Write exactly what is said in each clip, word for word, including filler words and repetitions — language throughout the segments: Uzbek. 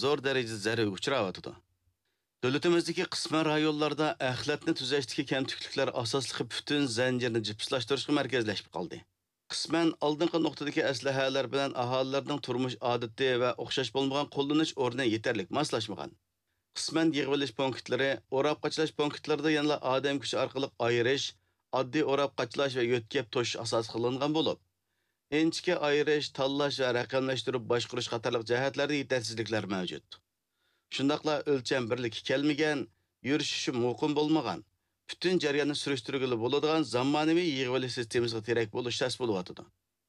zo'r darajada zararga uchrayotdi. Davlatimizdagi qisman rayonlarda axlatni tuzashdagi kamchiliklar asosli butun zanjirni jipslashtirishga markazlashib qoldi. Qisman oldingi nuqtadagi aslahalar bilan aholilarning turmush odati va o'xshash bo'lmagan qo'llanish o'rni yetarli moslashmagan. Qisman yig'ib olish punktlari, o'rab qachlash punktlarida yana odam kuchi orqali ayirish, oddiy o'rab qachlash va yo'tkab to'sh asos qilingan bo'lib, inchga ayirish, tanlash va raqamlashtirib boshqarish qatorliq jihatlarda yetarsizliklar mavjud. Shundaqla o'lcham birligi kelmagan, yurishishi mumkin bo'lmagan, butun jarayonni surishtirgili bo'ladigan zamonaviy yig'ib olish sistemasiga kerak bo'lish shart bo'lyapti.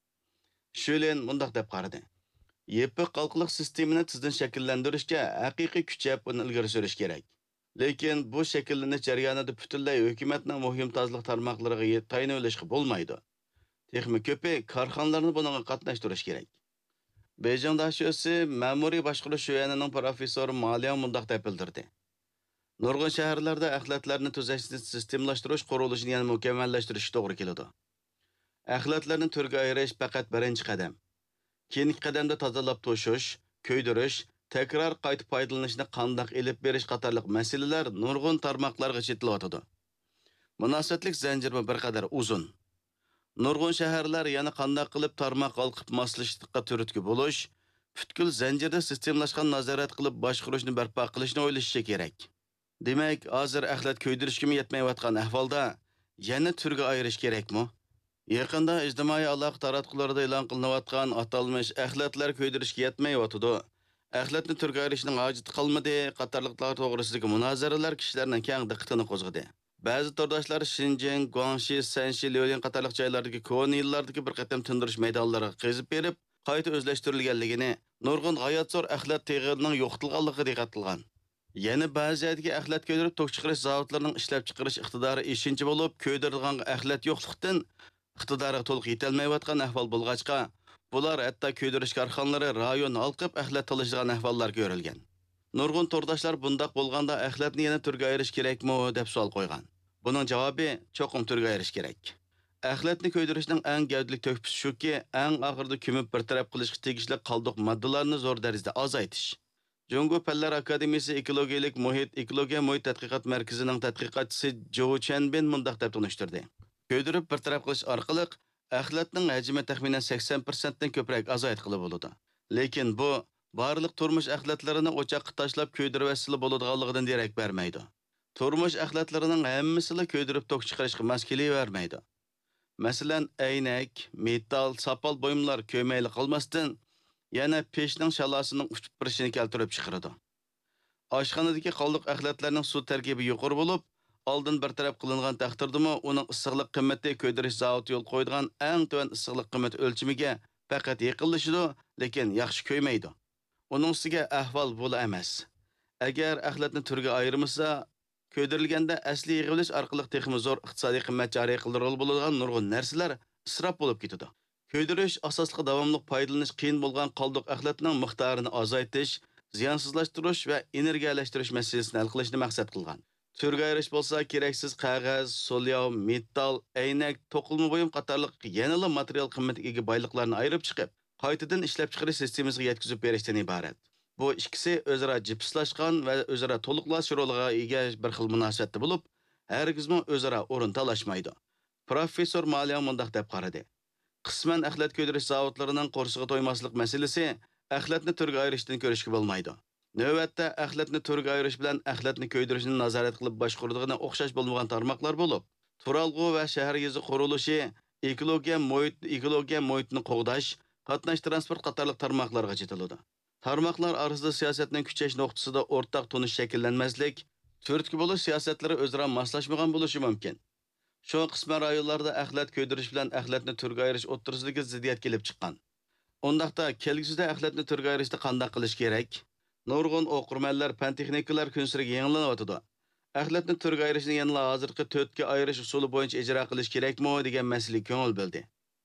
Shulen mundaq deb qaradi. Yepiq qalqiliq sistemini tizdan shakllantirishga haqiqiy kuchab uni ilgari surish kerak. Lekin bu shakllanish jarayonida butunlay hukumatning muhim tozliq tarmoqlariga tayinib olishga bo'lmaydi. Texmi ko'pi korxonalarni bunga qatnashtirish kerak. Beijing dahshosi ma'muriy boshqarish sho'yanining professori Malian mundaq deb bildirdi. Nurg'un shaharlarda axlatlarni tuzashni sistemlashtirish qurilishini yana mukammallashtirish to'g'ri keladi. Axlatlarni turga ayirish faqat birinchi qadam. Keyingi qadamda tozalab to'shish, ko'ydirish, takrar qayta foydalanishni qandoq elib berish qatorliq masalalar nurg'un tarmoqlarga chetilyotdi. Munosabatlik zanjiri bir qadar uzun. Nurg'un shaharlar yana qandoq qilib tarmoq olqib moslashlikqa turtki bo'lish, butkul zanjirda sistemlashgan nazorat qilib boshqarishni barpo qilishni o'ylashi kerak. Demak, hozir axlat ko'ydirishga yetmayotgan ahvolda yana turga ayirish kerakmi? Yaqinda ijtimoiy aloqa taratqularida e'lon qilinayotgan atalmish axlatlar ko'ydirishga yetmayotdi. Axlatni turga ayirishning hojati qolmadi, qatorliqlar to'g'risidagi munozaralar kishilarning keng diqqatini qo'zg'adi. Ba'zi turdashlar Xinjiang, Guangxi, Shanxi, Liulian qatorliq joylardagi ko'ni yillardagi bir qatam tindirish maydonlariga qezib berib, qayta o'zlashtirilganligini, nurg'un g'ayatzo'r axlat teg'irining yo'qotilganligiga diqqat qilgan. Yana ba'zidagi axlat ko'ydirib to'q chiqarish zavodlarining ishlab chiqarish iqtidori eshinchi bo'lib, ko'ydirilgan axlat yo'qlikdan iqtidoriga to'liq yetolmayotgan ahvol bo'lg'achqa, bular hatto ko'ydirish korxonalari rayon halqib axlat talashgan ahvollar ko'rilgan. Nurg'un turdashlar bundaq bo'lganda axlatni yana turga ayirish kerakmi deb savol qo'ygan. Buning javobi cho'qim turga ayirish kerak. Axlatni ko'ydirishning eng gavdali to'kpisi shuki, eng oxirida ko'mib bir taraf qilishga tegishli qoldiq moddalarni zo'r darajada azaytish. Jungo Fanlar Akademiyasi ekologiyalik muhit, ekologiya muhit tadqiqot markazining tadqiqotchisi Zhou Chenbin mundaq deb tunishtirdi. Ko'ydirib bir taraf qilish orqali axlatning hajmi taxminan sakson foiz dan ko'proq azaytqili bo'ladi. Lekin bu barliq turmush axlatlarini o'choqqa tashlab ko'ydirib asili bo'ladiganligidan derak bermaydi. Turmush axlatlarining hammasini ko'ydirib to'q chiqarishga mos kelavermaydi. Masalan, aynak, metall, sopol buyumlar ko'mayli qolmasdan yana pechning shalosining uchib birishini keltirib chiqaradi. Oshxonadagi qoldiq axlatlarning suv tarkibi yuqori bo'lib, oldin bir taraf qilingan taqdirdami, uning issiqlik qiymati ko'ydirish zavodi yo'l qo'ydigan eng tuvan issiqlik qiymati o'lchimiga faqat yaqinlashadi, lekin yaxshi ko'ymaydi. Uning ustiga ahvol bo'la emas. Agar axlatni turga ayirmasa, ko'ydirilganda asli yig'ilish orqali texmi zo'r iqtisodiy qimmat joriy qildirilib bo'ladigan nurg'un narsalar isrof bo'lib ketadi. Ko'ydirish asosli davomli foydalanish qiyin bo'lgan qoldiq axlatning miqdorini azaytish, ziyonsizlashtirish va energiyalashtirish masalasini hal qilishni maqsad qilgan. Turga ayirish bo'lsa, keraksiz qog'oz, solyav, metall, aynak, to'qilma buyum qatorliq yanada material qimmatiga ega boyliqlarni ayirib chiqib, qaytadan ishlab chiqarish sistemasiga yetkazib berishdan iborat. Bu ikkisi o'zaro jipslashgan va o'zaro to'liqlash roliga ega bir xil munosabatda bo'lib, hargizmi o'zaro o'rin talashmaydi. Professor Malian mundaq deb qaradi. Qisman axlat ko'ydirish zavodlarining qo'rsig'i to'ymaslik masalasi axlatni turga ayirishdan ko'rishga bo'lmaydi. Navbatda axlatni turga ayirish bilan axlatni ko'ydirishni nazorat qilib boshqaradigan o'xshash bo'lmagan tarmoqlar bo'lib, turalg'u va shahar yezi qurilishi, ekologiya muhit, ekologiya muhitni qo'g'dash, qatnash transport qatorliq tarmoqlarga chetiladi. Tarmoqlar orasida siyosatning kuchayish nuqtasida o'rtaq tunish shakllanmaslik, turtki bo'lish siyosatlari o'zaro moslashmagan bo'lishi mumkin. Shu qisman rayonlarda axlat ko'ydirish bilan axlatni turga ayirish o'rtasidagi ziddiyat kelib chiqqan. Undaqda kelgusida axlatni turga ayirishni qanday qilish kerak? Nurg'un o'qirmanlar, fan texnikalar kunsiriga yangilanayotdi. Axlatni turga ayirishni yanada hozirgi to'rtga ayirish usuli bo'yicha ijro qilish kerakmi degan masala ko'ngil bildi.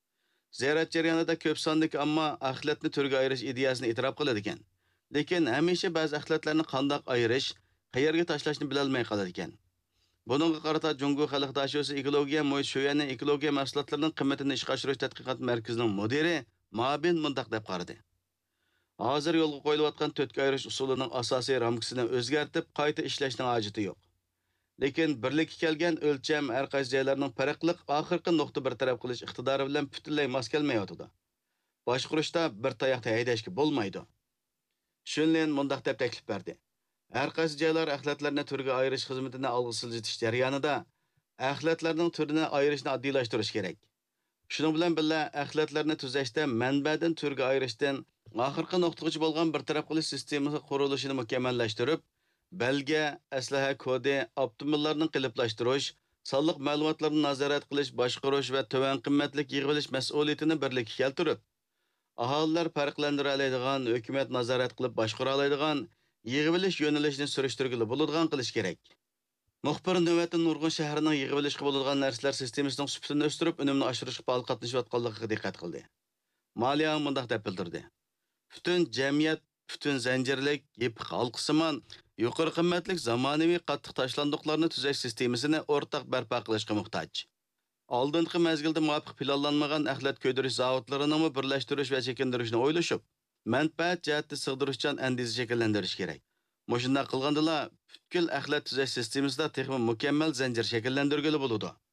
Ziyorat jarayonida ko'p sonlik ammo axlatni turga ayirish ideyasini e'tirof qiladi ekan. Lekin hamisha ba'zi axlatlarni qanday ayirish, qayerga tashlashni bilolmay qoladi ekan. Buningga qarata Jungo xalq dahshosi ekologiya muhit sho'yani ekologiya mahsulotlarining qimmatini ishga oshirish tadqiqot markazining mudiri Mabin mundaq deb qaradi. Hozir yo'lga qo'yilayotgan to'tga ayirish usulining asosiy ramkasini o'zgartib, qayta ishlashning hojati yo'q. Lekin birlikka kelgan o'lcham har qaysi joylarning farqliq oxirgi nuqta bir taraf qilish iqtidori bilan butunlay mos kelmayotidi. Boshqurishda bir tayoqda haydashga bo'lmaydi. Shunlen mundaq deb taklif berdi. Har qaysi joylar axlatlarni turga ayirish xizmatini olg'a siljitish jarayonida axlatlarning turini ayirishni oddiylashtirish kerak. Shuning bilan birga axlatlarni tuzashda manbadan turga ayirishdan oxirgi nuqtagacha bo'lgan bir taraf qilish sistemasi qurilishini mukammallashtirib, belge, aslaha kodi, avtomobillarning qiliblashtirish, sonliq ma'lumotlarni nazorat qilish, boshqarish va to'van qimmatlik yig'ib olish mas'uliyatini birlikka keltirib, aholilar farqlantira oladigan, hukumat nazorat qilib boshqara oladigan yig'ib olish yo'nalishini surishtirgili bo'ladigan qilish kerak. Muxbir navbatda Nurg'un shahrining yig'ib olishga bo'ladigan narsalar sistemasining sifatini o'stirib, unumni oshirishga faol qatnashayotganligiga diqqat qildi. Maliya mundaq deb bildirdi. Bütün jamiyat, bütün zanjirlik, yip halqısıman, yuqori qimmatlik zamonaviy qattiq tashlandiqlarni tuzash sistemasini o'rtaq barpo qilishga muhtoj. Oldingi mezgilda muvofiq planlanmagan axlat ko'ydirish zavodlarini birlashtirish va chekindirishni o'ylashib, manfaat jihatda sig'dirishchan andiz shakllantirish kerak. Mushunda qilgandila butkul axlat tuzash sistemasida texnik mukammal zanjir shakllantirgili bo'ladi.